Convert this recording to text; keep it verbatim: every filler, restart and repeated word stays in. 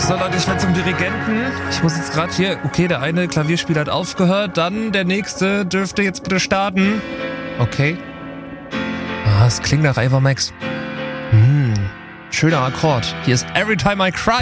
So Leute, ich werde zum Dirigenten. Ich muss jetzt gerade hier... Okay, der eine Klavierspieler hat aufgehört. Dann der nächste dürfte jetzt bitte starten. Okay. Ah, es klingt nach Ava Max. Hm, schöner Akkord. Hier ist Every Time I Cry.